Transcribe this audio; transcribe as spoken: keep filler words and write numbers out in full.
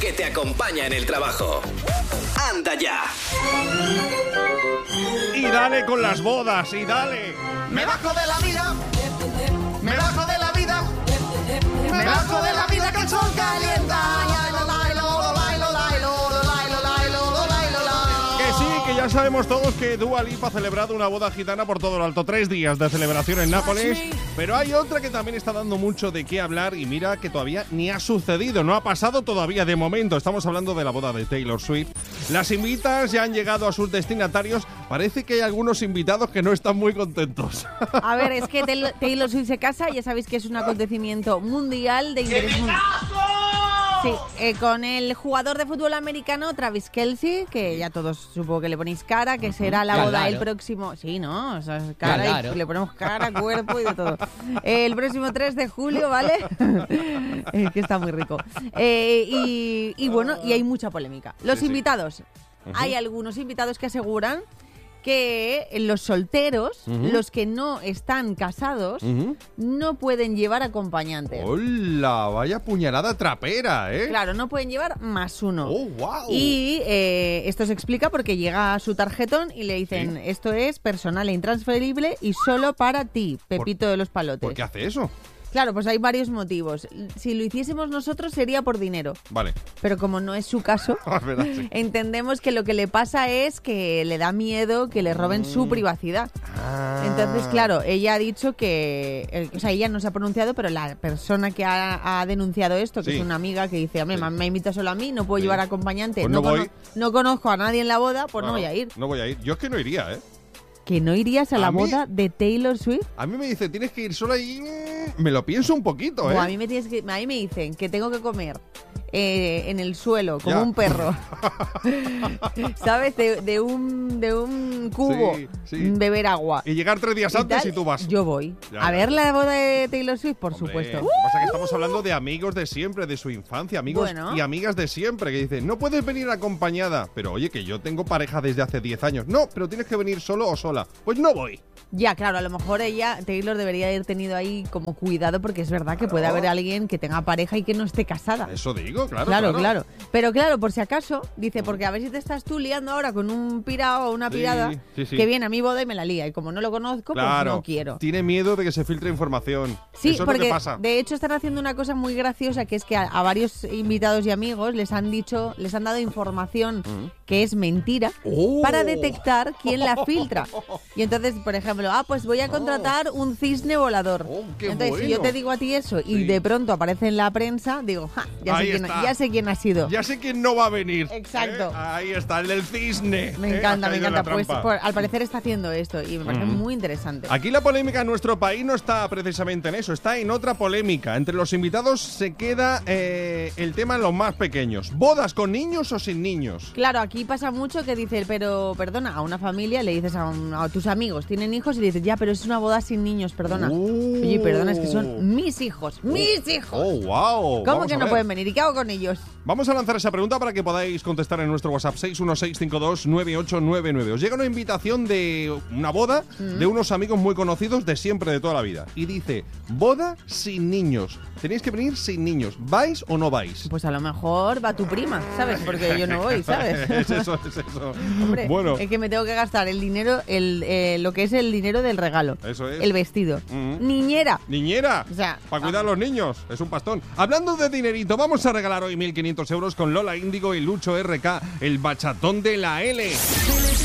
que te acompaña en el trabajo. ¡Anda ya! Y dale con las bodas, y dale. Me bajo de la vida, me bajo de la vida, me bajo de la vida que el sol calienta. Que sí, que ya sabemos todos que Dua Lipa ha celebrado una boda gitana por todo lo alto. Tres días de celebración en Nápoles. Pero hay otra que también está dando mucho de qué hablar y mira que todavía ni ha sucedido, no ha pasado todavía de momento. Estamos hablando de la boda de Taylor Swift. Las invitas ya han llegado a sus destinatarios. Parece que hay algunos invitados que no están muy contentos. A ver, es que Taylor Swift se casa, ya sabéis que es un acontecimiento mundial de interés mundial. Sí, eh, con el jugador de fútbol americano Travis Kelce, que ya todos supongo que le ponéis cara, que será la boda claro. el próximo... Sí, ¿no? O sea, cara claro. y le ponemos cara, cuerpo y de todo. El próximo tres de julio, ¿vale? Es que está muy rico. Eh, y, y bueno, y hay mucha polémica. Los Sí, sí. invitados. Uh-huh. Hay algunos invitados que aseguran que los solteros, Uh-huh. los que no están casados, Uh-huh. no pueden llevar acompañantes. ¡Hola! Vaya puñalada trapera, ¿eh? Claro, no pueden llevar más uno. ¡Oh, wow! Y eh, esto se explica porque llega a su tarjetón y le dicen, Sí. esto es personal e intransferible y solo para ti, Pepito de los Palotes. ¿Por qué hace eso? Claro, pues hay varios motivos. Si lo hiciésemos nosotros sería por dinero, Vale. pero como no es su caso, Es verdad, sí. entendemos que lo que le pasa es que le da miedo que le roben su privacidad. Ah. Entonces, claro, ella ha dicho que... eh, o sea, ella no se ha pronunciado, pero la persona que ha, ha denunciado esto, que Sí. es una amiga que dice, hombre, Sí. me invita solo a mí, no puedo Sí. llevar acompañante, Pues no cono- voy. no conozco a nadie en la boda, pues Claro, no voy a ir. No voy a ir. Yo es que no iría, ¿eh? ¿Que no irías a la A mí- boda de Taylor Swift? A mí me dice, tienes que ir sola y... mm, me lo pienso un poquito, ¿eh? O a mí me tienes que, a mí me dicen que tengo que comer eh, en el suelo como Ya. un perro, ¿sabes? De, de un de un cubo, Sí, sí. beber agua. Y llegar tres días y antes tal, y tú vas. Yo voy. Ya, a ya, ver ya. la boda de Taylor Swift, por Hombre, supuesto. Lo que pasa es que estamos hablando de amigos de siempre, de su infancia, amigos Bueno. y amigas de siempre, que dicen, no puedes venir acompañada. Pero oye, que yo tengo pareja desde hace diez años. No, pero tienes que venir solo o sola. Pues no voy. Ya, claro, a lo mejor ella, Taylor, debería haber tenido ahí como cuidado porque es verdad que puede Claro. haber alguien que tenga pareja y que no esté casada. Eso digo, claro, Claro, claro. claro. Pero claro, por si acaso, dice, porque a ver si te estás tú liando ahora con un pirao o una Sí, pirada sí, sí. que viene a mi boda y me la lía. Y como no lo conozco, Claro, pues no quiero. tiene miedo de que se filtre información. Sí, Eso es porque lo que pasa. de hecho están haciendo una cosa muy graciosa, que es que a, a varios invitados y amigos les han dicho, les han dado información que es mentira ¡Oh! para detectar quién la filtra. Y entonces, por ejemplo, ah, pues voy a contratar un cisne volador. ¡Oh, qué entonces, si yo bueno! te digo a ti eso y Sí. de pronto aparece en la prensa, digo, ja, ya, sé Ahí quién, está. ya sé quién ha sido. Ya sé quién no va a venir. Exacto. ¿eh? Ahí está, el del cisne. Me ¿eh? encanta, Ha me caído en la encanta. Pues trampa. por- al parecer está haciendo esto y me parece muy interesante. Aquí la polémica en nuestro país no está precisamente en eso, está en otra polémica. Entre los invitados se queda eh, el tema de los más pequeños. ¿Bodas con niños o sin niños? Claro, aquí pasa mucho que dices, pero perdona, a una familia le dices a, un- a tus amigos, tienen hijos y le dices, ya, pero es una boda sin niños, perdona. Uh. Oye, perdona, es que son mis hijos, mis hijos. ¡Oh, wow! ¿Cómo Vamos que a no ver. pueden venir? ¿Y qué hago con ellos? Vamos a lanzar esa pregunta para que podáis contestar en nuestro WhatsApp seis uno seis cinco dos nueve ocho nueve nueve. Os llega una invitación de una boda Mm. de unos amigos muy conocidos de siempre, de toda la vida. Y dice, boda sin niños. Tenéis que venir sin niños. ¿Vais o no vais? Pues a lo mejor va tu prima, ¿sabes? Porque yo no voy, ¿sabes? es eso, es eso. Hombre, bueno, es que me tengo que gastar el dinero, el, eh, lo que es el dinero del regalo. Eso es. El vestido. Mm. Niñera. niñera, O sea, para cuidar a los niños, es un pastón. Hablando de dinerito, vamos a regalar hoy mil quinientos euros con Lola Índigo y Lucho R K, el bachatón de la L.